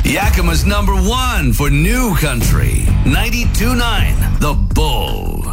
Yakima's number one for New Country. 92.9 The Bull.